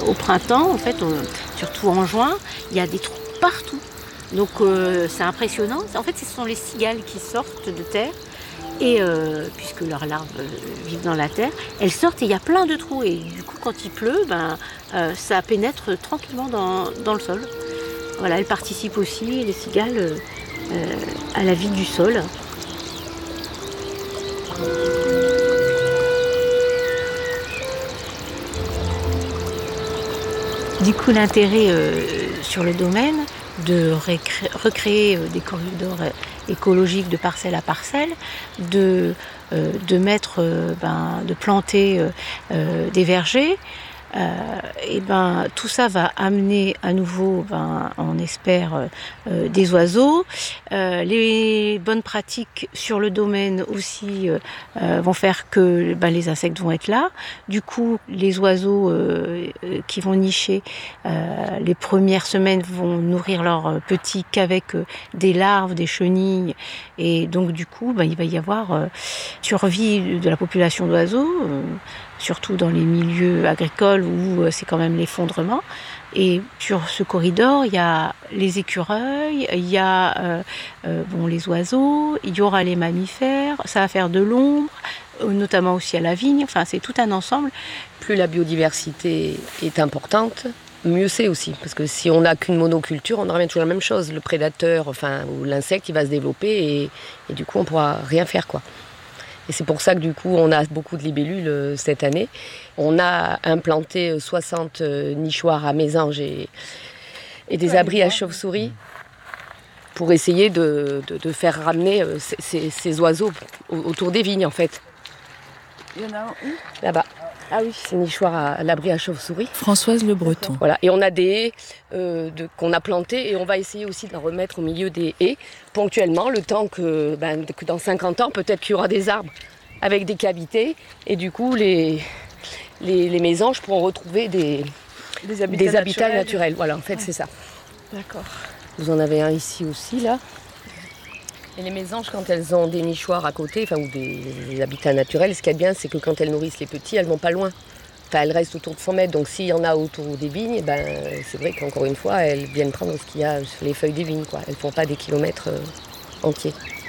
au printemps, en fait, surtout en juin, il y a des trous partout. Donc c'est impressionnant. En fait, ce sont les cigales qui sortent de terre. Et puisque leurs larves vivent dans la terre, elles sortent et il y a plein de trous. Et du coup, quand il pleut, ça pénètre tranquillement dans le sol. Voilà, elles participent aussi, les cigales, à la vie du sol. Du coup, l'intérêt sur le domaine de recréer des corridors écologiques de parcelle à parcelle, de planter des vergers. Tout ça va amener à nouveau, on espère, des oiseaux. Les bonnes pratiques sur le domaine aussi vont faire que les insectes vont être là. Du coup, les oiseaux qui vont nicher les premières semaines vont nourrir leurs petits qu'avec des larves, des chenilles. Et donc, du coup, il va y avoir survie de la population d'oiseaux. Surtout dans les milieux agricoles où c'est quand même l'effondrement. Et sur ce corridor, il y a les écureuils, il y a les oiseaux, il y aura les mammifères, ça va faire de l'ombre, notamment aussi à la vigne, enfin c'est tout un ensemble. Plus la biodiversité est importante, mieux c'est aussi. Parce que si on n'a qu'une monoculture, on revient toujours à la même chose. Le prédateur, ou l'insecte, il va se développer et du coup on ne pourra rien faire, quoi. Et c'est pour ça que du coup, on a beaucoup de libellules cette année. On a implanté 60 nichoirs à mésanges et des abris à chauves-souris pour essayer de faire ramener ces oiseaux autour des vignes, en fait. Il y en a un où ? Là-bas. Ah oui, c'est nichoir à l'abri à chauves-souris. Françoise Le Breton. Voilà. Et on a des haies qu'on a plantées et on va essayer aussi de la remettre au milieu des haies ponctuellement, le temps que dans 50 ans, peut-être qu'il y aura des arbres avec des cavités et du coup, les mésanges pourront retrouver des habitats naturels. Voilà, en fait, c'est ça. D'accord. Vous en avez un ici aussi, là. Et les mésanges, quand elles ont des nichoirs à côté, ou des habitats naturels, ce qui est bien, c'est que quand elles nourrissent les petits, elles ne vont pas loin. Elles restent autour de 100 mètres. Donc s'il y en a autour des vignes, c'est vrai qu'encore une fois, elles viennent prendre ce qu'il y a sur les feuilles des vignes, quoi. Elles ne font pas des kilomètres entiers.